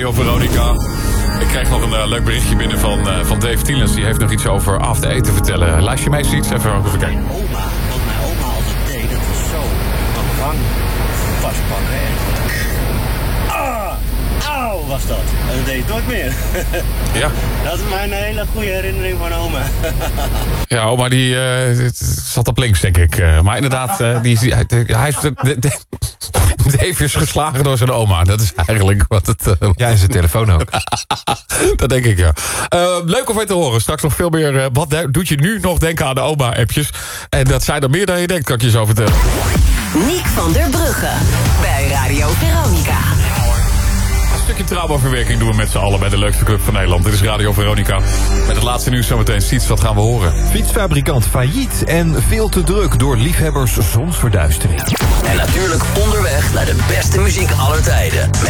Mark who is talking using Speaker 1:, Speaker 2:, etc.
Speaker 1: Radio Veronica. Ik kreeg nog een leuk berichtje binnen van Dave Tielens. Die heeft nog iets over After Eight te vertellen. Luister je meestal iets? Even kijken.
Speaker 2: Wat mijn oma altijd deed, dat was zo een wang vastpakken. Auw, was dat. En dat deed ik nooit meer.
Speaker 1: Ja.
Speaker 2: Dat is mijn hele goede herinnering van oma.
Speaker 1: Ja, oma die zat op links, denk ik. Maar inderdaad, Dave is geslagen door zijn oma. Dat is eigenlijk wat het...
Speaker 3: Ja, en zijn telefoon ook.
Speaker 1: Dat denk ik, ja. Leuk om je te horen. Straks nog veel meer. Wat doet je nu nog denken aan de oma-appjes? En dat zijn er meer dan je denkt, kan ik je zo vertellen.
Speaker 4: Niek van der Brugge bij Radio Veronica.
Speaker 1: Een stukje traumaverwerking doen we met z'n allen bij de leukste club van Nederland. Dit is Radio Veronica. Met het laatste nieuws zometeen. Siets, wat gaan we horen?
Speaker 3: Fietsfabrikant failliet en veel te druk door liefhebbers zonsverduistering.
Speaker 5: En natuurlijk onderweg naar de beste muziek aller tijden.